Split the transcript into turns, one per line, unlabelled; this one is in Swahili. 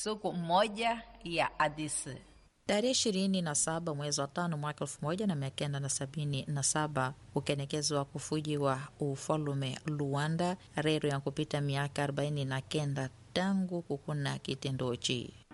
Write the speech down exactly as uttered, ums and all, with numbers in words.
siku moja ya Adisi.
Tarehe ishirini na saba mwezi wa tano mwaka elfu moja na mia kenda na sabini na saba ukenekezwa kufujiwa ufalume Luanda, rero ya kupita miaka arobaini na kenda tangu kukuna kitendochi.